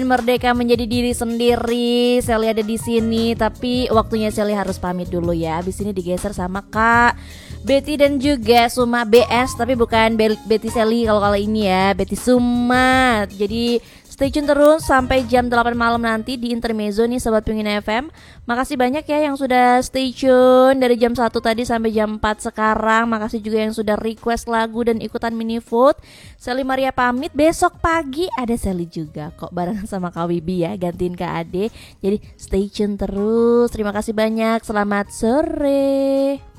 Merdeka menjadi diri sendiri. Sally ada di sini, tapi waktunya Sally harus pamit dulu ya. Abis ini digeser sama Kak Betty dan juga Suma BS, tapi bukan Betty Sally kalau ini ya, Betty Suma. Jadi stay tune terus sampai jam 8 malam nanti di Intermezzo nih Sobat Pingin FM. Makasih banyak ya yang sudah stay tune dari jam 1 tadi sampai jam 4 sekarang. Makasih juga yang sudah request lagu dan ikutan mini food. Sally Maria pamit, besok pagi ada Sally juga kok barengan sama Kak Wibi ya, gantiin Kak Ade. Jadi stay tune terus. Terima kasih banyak, selamat sore.